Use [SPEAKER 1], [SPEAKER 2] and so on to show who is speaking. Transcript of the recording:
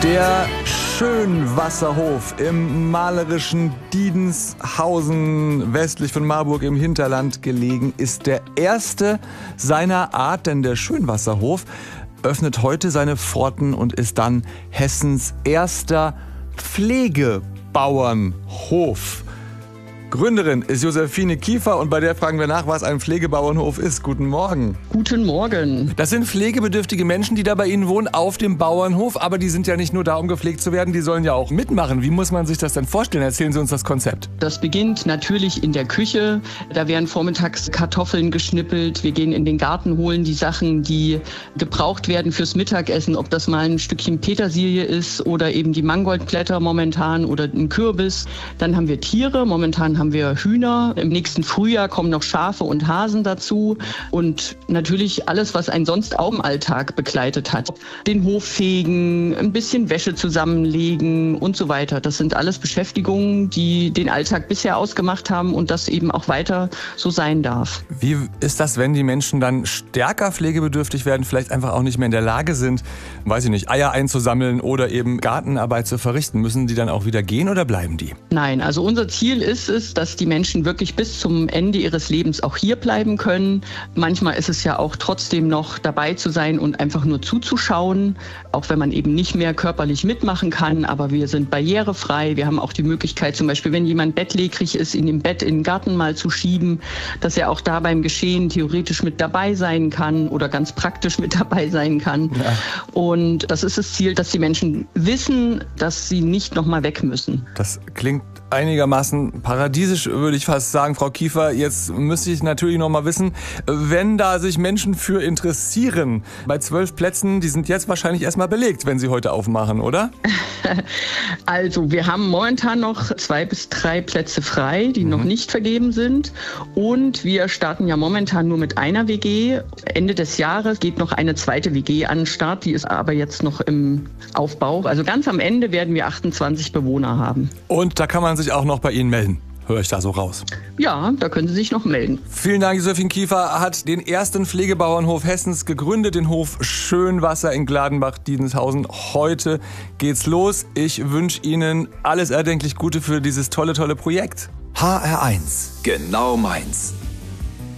[SPEAKER 1] Der Schönwasserhof im malerischen Diedenshausen, westlich von Marburg im Hinterland gelegen, ist der erste seiner Art, denn der Schönwasserhof öffnet heute seine Pforten und ist dann Hessens erster Pflegebauernhof. Gründerin ist Josephine Kiefer und bei der fragen wir nach, was ein Pflegebauernhof ist. Guten Morgen.
[SPEAKER 2] Guten Morgen.
[SPEAKER 1] Das sind pflegebedürftige Menschen, die da bei Ihnen wohnen, auf dem Bauernhof. Aber die sind ja nicht nur da, um gepflegt zu werden, die sollen ja auch mitmachen. Wie muss man sich das denn vorstellen? Erzählen Sie uns das Konzept.
[SPEAKER 2] Das beginnt natürlich in der Küche. Da werden vormittags Kartoffeln geschnippelt. Wir gehen in den Garten, holen die Sachen, die gebraucht werden fürs Mittagessen. Ob das mal ein Stückchen Petersilie ist oder eben die Mangoldblätter momentan oder ein Kürbis. Dann haben wir Tiere. Momentan haben wir Hühner. Im nächsten Frühjahr kommen noch Schafe und Hasen dazu. Und natürlich alles, was einen sonst auch im Alltag begleitet hat. Den Hof fegen, ein bisschen Wäsche zusammenlegen und so weiter. Das sind alles Beschäftigungen, die den Alltag bisher ausgemacht haben und das eben auch weiter so sein darf.
[SPEAKER 1] Wie ist das, wenn die Menschen dann stärker pflegebedürftig werden, vielleicht einfach auch nicht mehr in der Lage sind, weiß ich nicht, Eier einzusammeln oder eben Gartenarbeit zu verrichten? Müssen die dann auch wieder gehen oder bleiben die?
[SPEAKER 2] Nein, also unser Ziel ist es, dass die Menschen wirklich bis zum Ende ihres Lebens auch hier bleiben können. Manchmal ist es ja auch trotzdem noch dabei zu sein und einfach nur zuzuschauen, auch wenn man eben nicht mehr körperlich mitmachen kann. Aber wir sind barrierefrei. Wir haben auch die Möglichkeit, zum Beispiel, wenn jemand bettlägerig ist, ihn im Bett in den Garten mal zu schieben, dass er auch da beim Geschehen theoretisch mit dabei sein kann oder ganz praktisch mit dabei sein kann. Ja. Und das ist das Ziel, dass die Menschen wissen, dass sie nicht nochmal weg müssen.
[SPEAKER 1] Das klingt einigermaßen paradiesisch, würde ich fast sagen, Frau Kiefer. Jetzt müsste ich natürlich noch mal wissen, wenn da sich Menschen für interessieren, bei 12 Plätzen, die sind jetzt wahrscheinlich erstmal belegt, wenn Sie heute aufmachen, oder?
[SPEAKER 2] Also wir haben momentan noch 2 bis 3 Plätze frei, die noch nicht vergeben sind. Und wir starten ja momentan nur mit einer WG. Ende des Jahres geht noch eine zweite WG an den Start, die ist aber jetzt noch im Aufbau. Also ganz am Ende werden wir 28 Bewohner haben.
[SPEAKER 1] Und da kann man sich auch noch bei Ihnen melden. Höre ich da so raus?
[SPEAKER 2] Ja, da können Sie sich noch melden.
[SPEAKER 1] Vielen Dank, Josephine Kiefer hat den ersten Pflegebauernhof Hessens gegründet, den Hof Schönwasser in Gladenbach-Diedenshausen. Heute geht's los. Ich wünsche Ihnen alles erdenklich Gute für dieses tolle Projekt.
[SPEAKER 3] HR1, genau meins.